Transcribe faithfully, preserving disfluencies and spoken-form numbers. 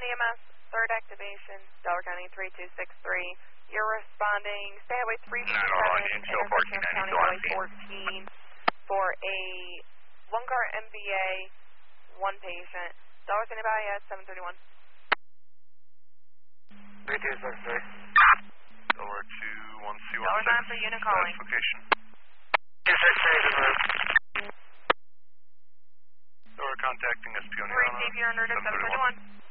E M S, third activation, Delaware County three two six three. You're responding, stay highway three fifty-seven, intersection of County Highway fourteen, for a one-car M V A, one patient. Delaware County by at seven thirty-one. three two six three. Delaware two one C one six. Delaware nine for unit calling. Location. two six three, Delaware contacting S P O Neon. Receive your under seven thirty-one.